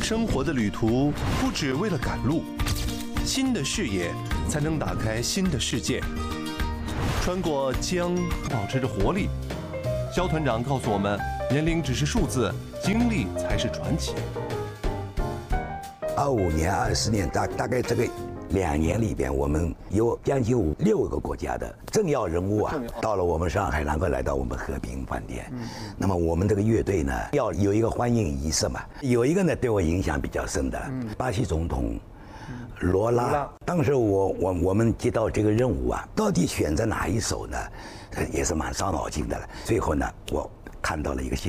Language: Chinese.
生活的旅途不只为了赶路，新的视野才能打开新的世界。穿过江，保持着活力。肖团长告诉我们，年龄只是数字，经历才是传奇。 25年、20年，大概这个2年里边，我们有将近6个国家的政要人物啊，到了我们上海，然后来到我们和平饭店。那么我们这个乐队呢，要有一个欢迎仪式嘛。有一个呢，对我影响比较深的，巴西总统罗拉。当时我们接到这个任务啊，到底选择哪一首呢？也是蛮伤脑筋的了。最后呢，我看到了一个